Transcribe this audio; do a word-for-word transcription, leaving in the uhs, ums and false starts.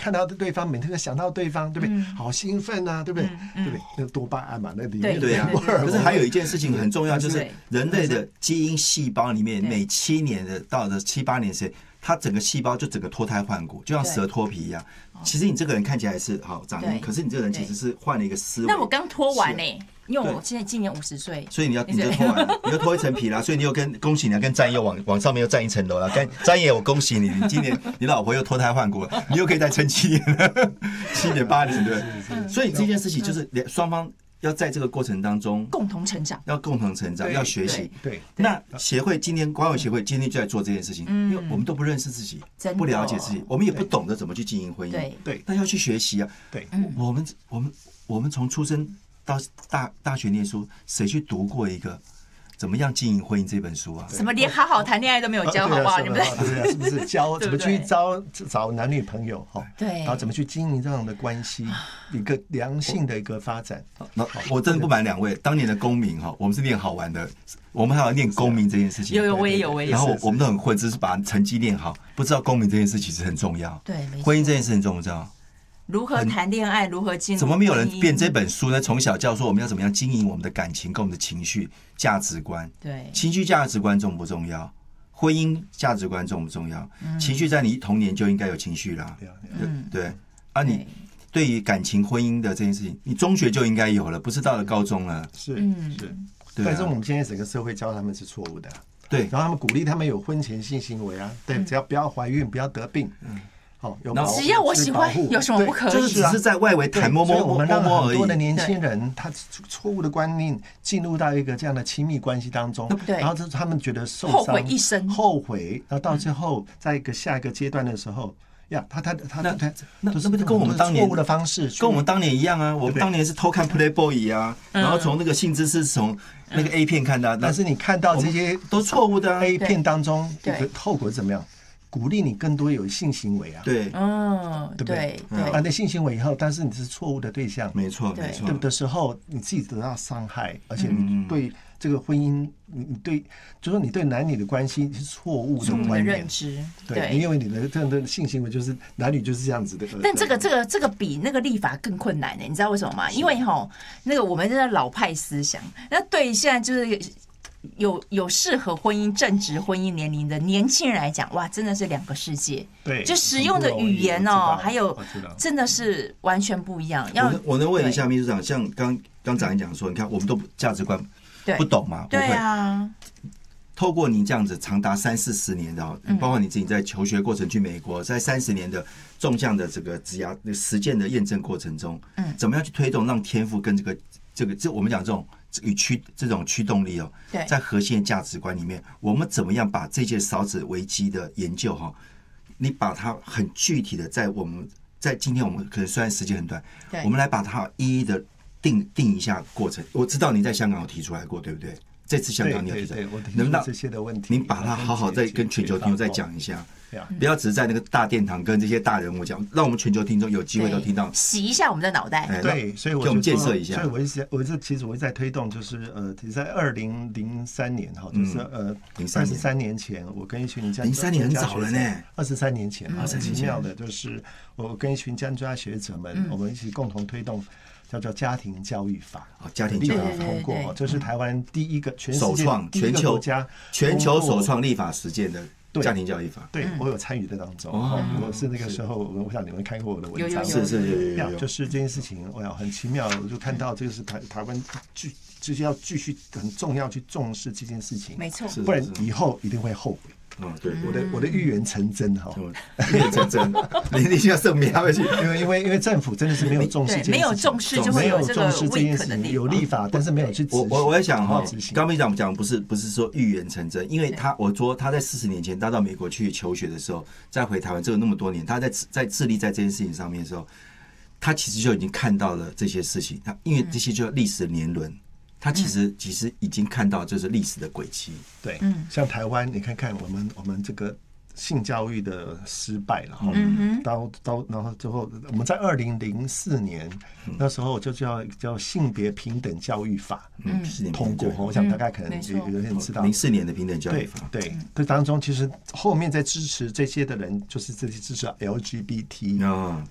看到对方，每天想到对方，对不对？好兴奋啊，对不对？对不对？那个多巴胺嘛，那里面对啊。可是还有一件事情很重要，就是人类的基因细胞里面，每七年的到了七八年时间，它整个细胞就整个脱胎换骨，就像蛇脱皮一样。其实你这个人看起来是好长硬，可是你这个人其实是换了一个思维。 那我刚脱完呢、欸。因为我现在今年五十岁， 所以你要你就脱完，你就脱一层皮啦。所以你又跟恭喜你，跟战友往往上面又站一层楼了。跟战友，我恭喜你，你今年你老婆又脱胎换骨了，你又可以再撑七年了，七年八年对。所以这件事情就是双方要在这个过程当中共同成长， 要共同成长，要学习。 对， 那协会今天光友协会今天就在做这件事情，因为我们都不认识自己，不了解自己，我们也不懂得怎么去经营婚姻。 对对，那要去学习啊。 对， 我们我们我们从出生到大大学念书，谁去读过一个怎么样经营婚姻这本书啊？ 什么连好好谈恋爱都没有教，好不好？你们对是不是教怎么去招找男女朋友？哈， 对， 然后怎么去经营这样的关系，一个良性的一个发展。 那我真的不瞒两位，当年的公民哈，我们是念好玩的，我们还要念公民这件事情。 有有我也有我也有。 然后我们都很混，只是把成绩念好，不知道公民这件事其实很重要。 对， 婚姻这件事很重要。 如何谈恋爱，如何经营？ 怎么没有人编这本书呢？从小教说我们要怎么样经营我们的感情，跟我们的情绪、价值观。 对， 情绪价值观重不重要？婚姻价值观重不重要？嗯、情绪在你童年就应该有情绪啦。嗯、对啊，你对于感情、婚姻的这件事情，你中学就应该有了，不是到了高中了。 是是，对、啊。但是我们现在整个社会教他们是错误的。 对， 然后他们鼓励他们有婚前性行为啊，对，只要不要怀孕，不要得病。嗯。 只要我喜欢，有什么不可以？ 就是只是在外围谈摸摸摸摸而已。 我们让很多的年轻人，他错误的观念进入到一个这样的亲密关系当中，然后他们觉得受伤、 后悔一生， 后悔，然后到最后，在一个下一个阶段的时候，呀，他他他那他那那不是跟我们当年错误的方式， 跟我们当年一样啊？我们当年是偷看 Playboy 啊，然后从那个性知识从那个 A 片看到， 但是你看到这些都错误的 A 片当中，后果是怎么样？鼓励你更多有性行为啊， 对， 嗯， 对不对？ 对， 啊，那性行为以后，但是你是错误的对象， 没错，没错。 对的时候，你自己得到伤害，而且你对这个婚姻，你你对，就说你对男女的关系是错误的观念认知， 对，因为你的这样的性行为就是男女就是这样子的。 但这个这个这个比那个立法更困难呢，你知道为什么吗？因为哈，那个我们这老派思想，那对现在就是。有有适合婚姻正值婚姻年龄的年轻人来讲，哇，真的是两个世界。 对， 就使用的语言哦，还有真的是完全不一样。要我我能问一下秘书长，像刚刚长讲说，你看我们都价值观不懂嘛？ 对啊。 透过您这样子长达三四十年的，包括你自己在求学过程去美国，在三十年的纵向的这个职涯实践的验证过程中，嗯，怎么样去推动让天赋跟这个这个这我们讲这种。与驱这种驱动力哦，在核心的价值观里面，我们怎么样把这些少子危机的研究哈，你把它很具体的在我们在今天我们可能虽然时间很短，我们来把它一一的定定一下过程。我知道您在香港有提出来过，对不对？这次香港你有提出来， 能不能这些的问题， 您把它好好再跟全球听众再讲一下。不要只是在那个大殿堂跟这些大人物讲，让我们全球听众有机会都听到， 洗一下我们的脑袋。 对，所以我给我们建设一下。 所以我一直我是其实我一直在推动，就是呃，在二零零三年哈，就是呃二十三年前，我跟一群家零三年很早了呢， 二十三年前啊，很奇妙的，就是我跟一群家专学者们，我们一起共同推动。叫做家庭教育法， 家庭教育法通过，这是台湾第一个全世界首创全球家全球首创立法实践的家庭教育法。 对，我有参与在当中。我是那个时候，我想你们看过我的文章， 是是有， 就是这件事情，我很奇妙，我就看到这个是台台湾继就是要继续很重要去重视这件事情， 没错， 不然以后一定会后悔。 嗯，对， 我的我的预言成真哈， 预言成真，你你要证明他会去， 因为因为因为政府真的是没有重视这件事情， 没有重视就没有重视这件事情，有立法，但是没有去执行。 我我我在想哈，刚刚讲讲不是不是说预言成真，因为他我说他在四十年前他到美国去求学的时候，再回台湾，这个那么多年，他在在致力在这件事情上面的时候，他其实就已经看到了这些事情，他因为这些就是历史的年轮。他其实、嗯、其实已经看到这是历史的轨迹， 对，嗯，像台湾，你看看我们我们这个性教育的失败了， 嗯到到然后之后，我们在二零零四年、嗯、那时候就叫叫性别平等教育法， 嗯， 通过，我想大概可能有有人知道， 零四年的平等教育法， 对，对，这当中其实后面在支持这些的人，就是这些支持 L G B T 啊，